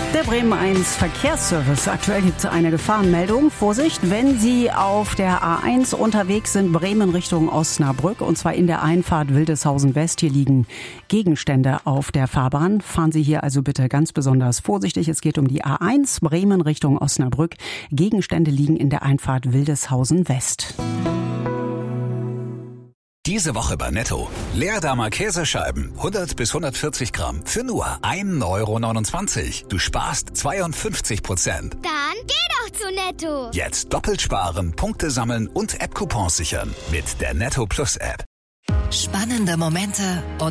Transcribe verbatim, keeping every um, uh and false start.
Der Bremen eins Verkehrsservice. Aktuell gibt es eine Gefahrenmeldung. Vorsicht, wenn Sie auf der A eins unterwegs sind, Bremen Richtung Osnabrück, und zwar in der Einfahrt Wildeshausen West. Hier liegen Gegenstände auf der Fahrbahn. Fahren Sie hier also bitte ganz besonders vorsichtig. Es geht um die A eins, Bremen Richtung Osnabrück. Gegenstände liegen in der Einfahrt Wildeshausen West. Diese Woche bei Netto. Leerdammer Käsescheiben, hundert bis hundertvierzig Gramm, für nur ein Euro neunundzwanzig. Du sparst zweiundfünfzig Prozent. Dann geh doch zu Netto. Jetzt doppelt sparen, Punkte sammeln und App-Coupons sichern. Mit der Netto Plus App. Spannende Momente und